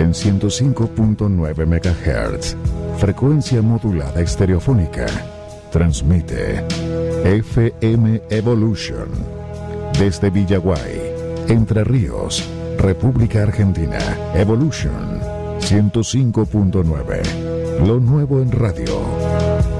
en 105.9 MHz, frecuencia modulada estereofónica. Transmite FM Evolution desde Villaguay, Entre Ríos, República Argentina. Evolution 105.9, lo nuevo en radio.